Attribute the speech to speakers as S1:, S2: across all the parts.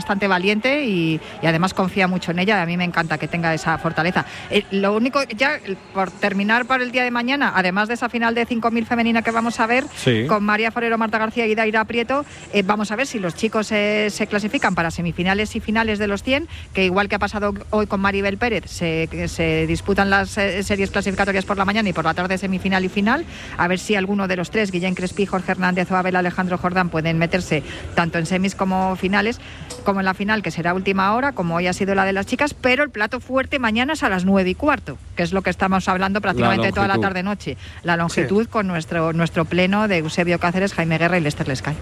S1: bastante valiente y además confía mucho en ella. A mí me encanta que tenga esa fortaleza. Lo único, ya por terminar para el día de mañana, además de esa final de 5.000 femenina que vamos a ver, con María Forero, Marta García y Daira Prieto, vamos a ver si los chicos se clasifican para semifinales y finales de los 100, que igual que ha pasado hoy con Maribel Pérez, se disputan las series clasificatorias por la mañana y por la tarde semifinal y final, a ver si alguno de los tres, Guillén Crespi, Jorge Hernández o Abel Alejandro Jordán, pueden meterse tanto en semis como finales, como en la final, que será última hora, como hoy ha sido la de las chicas, pero el plato fuerte mañana es a las 9:15, que es lo que estamos hablando prácticamente toda la tarde-noche. La longitud con nuestro pleno de Eusebio Cáceres, Jaime Guerra y Lester Lescay.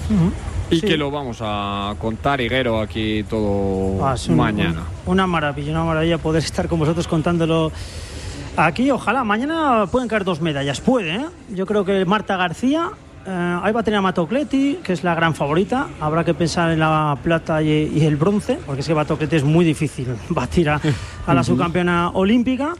S2: Y que lo vamos a contar, Higuero, aquí todo mañana.
S3: Una maravilla poder estar con vosotros contándolo aquí. Ojalá mañana pueden caer 2 medallas. Yo creo que Marta García, ahí va a tener a Matocleti, que es la gran favorita. Habrá que pensar en la plata y el bronce, porque es que Matocleti es muy difícil batir a la subcampeona olímpica.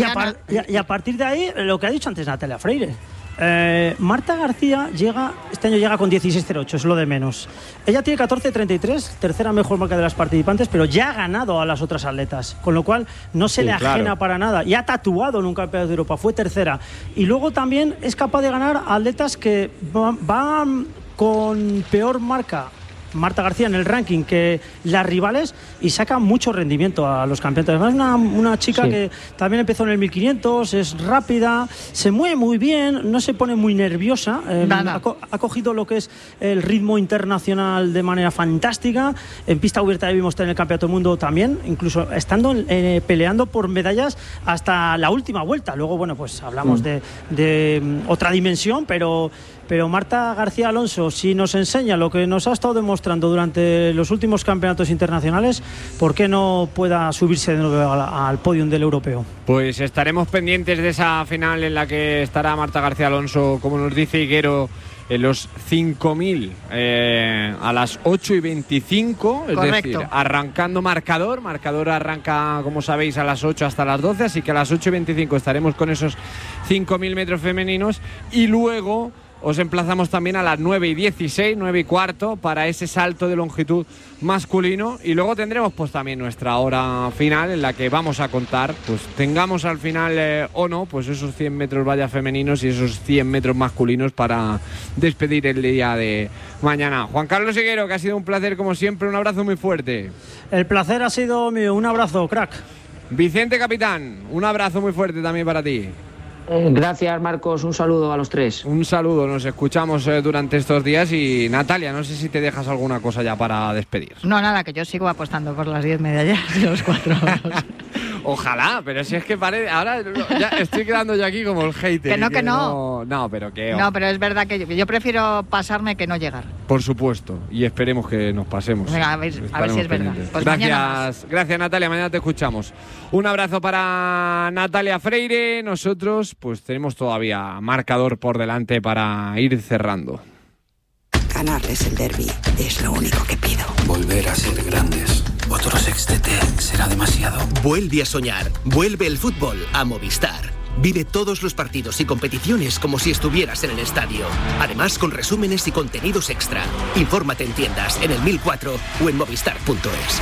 S3: Y a partir de ahí, lo que ha dicho antes Natalia Freire, Marta García este año llega con 16.08, es lo de menos. Ella tiene 14.33, tercera mejor marca de las participantes, pero ya ha ganado a las otras atletas, con lo cual no se le ajena para nada, y ha tatuado en un campeonato de Europa, fue tercera. Y luego también es capaz de ganar a atletas que van con peor marca, Marta García, en el ranking que las rivales, y saca mucho rendimiento a los campeonatos. Además, una chica que también empezó en el 1500, es rápida, se mueve muy bien, no se pone muy nerviosa, ha cogido lo que es el ritmo internacional de manera fantástica. En pista abierta vimos en el Campeonato del Mundo también, incluso estando peleando por medallas hasta la última vuelta. Luego, bueno, pues hablamos de otra dimensión, pero Marta García Alonso, si nos enseña lo que nos ha estado demostrando durante los últimos campeonatos internacionales, ¿por qué no pueda subirse de nuevo al podium del europeo?
S2: Pues estaremos pendientes de esa final en la que estará Marta García Alonso, como nos dice Higuero, en los 5.000 a las 8:25, es decir, arrancando marcador arranca, como sabéis, a las 8 hasta las 12, así que a las 8:25 estaremos con esos 5.000 metros femeninos, y luego os emplazamos también a las 9:16, 9:15 para ese salto de longitud masculino, y luego tendremos pues también nuestra hora final en la que vamos a contar, pues tengamos al final o no, pues esos 100 metros valla femeninos y esos 100 metros masculinos para despedir el día de mañana. Juan Carlos Higuero, que ha sido un placer como siempre, un abrazo muy fuerte.
S3: El placer ha sido mío, un abrazo, crack.
S2: Vicente Capitán, un abrazo muy fuerte también para ti.
S4: Gracias, Marcos, un saludo a los tres.
S2: Un saludo, nos escuchamos durante estos días. Y Natalia, no sé si te dejas alguna cosa ya para despedir.
S1: No, nada, que yo sigo apostando por las 10 medallas de los 4 oros.
S2: Ojalá, pero si es que parece, ahora ya estoy quedando yo aquí como el hater.
S1: Que no.
S2: No, pero que...
S1: No, pero es verdad que yo prefiero pasarme que no llegar.
S2: Por supuesto, y esperemos que nos pasemos.
S1: Venga, a ver si es verdad. Pues
S2: gracias, Natalia, mañana te escuchamos. Un abrazo para Natalia Freire. Nosotros pues tenemos todavía marcador por delante para ir cerrando.
S5: Ganarles el derbi es lo único que pido.
S6: Volver a ser grandes. Otro sextete será demasiado.
S7: Vuelve a soñar. Vuelve el fútbol a Movistar. Vive todos los partidos y competiciones como si estuvieras en el estadio. Además, con resúmenes y contenidos extra. Infórmate en tiendas, en el 1004 o en movistar.es.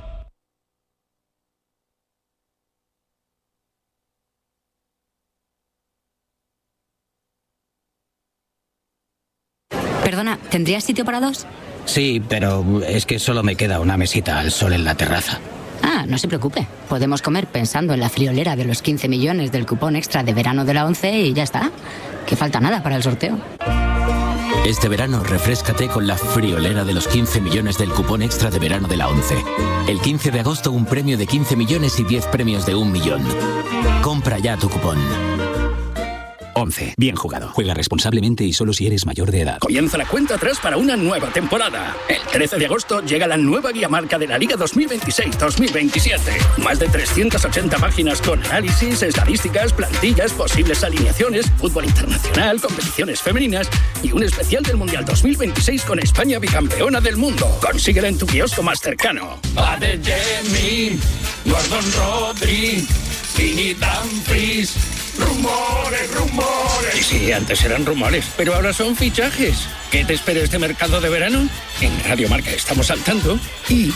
S8: Perdona, ¿tendrías sitio para 2?
S9: Sí, pero es que solo me queda una mesita al sol en la terraza.
S8: Ah, no se preocupe. Podemos comer pensando en la friolera de los 15 millones del cupón extra de verano de la ONCE y ya está. Que falta nada para el sorteo.
S10: Este verano refréscate con la friolera de los 15 millones del cupón extra de verano de la ONCE. El 15 de agosto un premio de 15 millones y 10 premios de 1 millón. Compra ya tu cupón.
S11: 11. Bien jugado. Juega responsablemente y solo si eres mayor de edad.
S12: Comienza la cuenta atrás para una nueva temporada. El 13 de agosto llega la nueva guía marca de la Liga 2026-2027. Más de 380 páginas con análisis, estadísticas, plantillas, posibles alineaciones, fútbol internacional, competiciones femeninas y un especial del Mundial 2026 con España bicampeona del mundo. Consíguela en tu kiosco más cercano.
S13: Adeyemi, Gordon Rodri, Vini Dumfries,
S12: ¡Rumores, rumores! Sí, antes eran rumores, pero ahora son fichajes. ¿Qué te espera este mercado de verano? En Radio Marca estamos al tanto y